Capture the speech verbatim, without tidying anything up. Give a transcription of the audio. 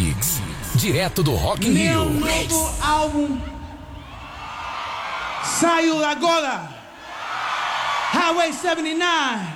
Mix, direto do Rock in Meu Rio. novo álbum saiu agora. Highway setenta e nove.